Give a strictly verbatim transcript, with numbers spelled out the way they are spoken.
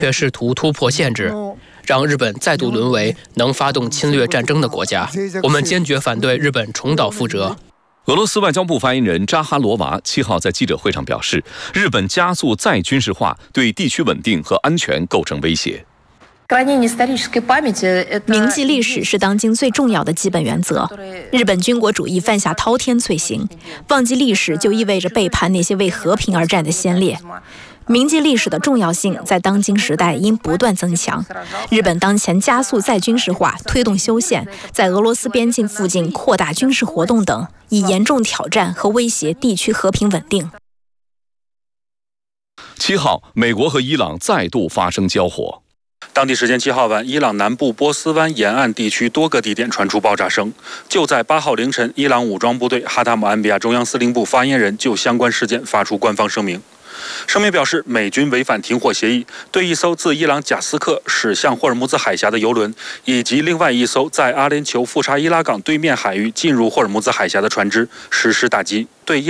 却试图突破限制，让日本再度沦为能发动侵略战争的国家。我们坚决反对日本重蹈覆辙。 俄罗斯外交部发言人扎哈罗娃七号在记者会上表示，日本加速再军事化，对地区稳定和安全构成威胁。 铭记历史是当今最重要的基本原则。日本军国主义犯下滔天罪行，忘记历史就意味着背叛那些为和平而战的先烈。铭记历史的重要性在当今时代应不断增强。日本当前加速再军事化，推动修宪，在俄罗斯边境附近扩大军事活动等，以严重挑战和威胁地区和平稳定。 七号，美国和伊朗再度发生交火。 当地时间七号晚，伊朗南部波斯湾沿岸地区多个地点传出爆炸声。就在八号凌晨，伊朗武装部队哈塔姆安比亚中央司令部发言人就相关事件发出官方声明。声明表示，美军违反停火协议，对一艘自伊朗贾斯克驶向霍尔木兹海峡的油轮，以及另外一艘在阿联酋富查伊拉港对面海域进入霍尔木兹海峡的船只实施打击，对伊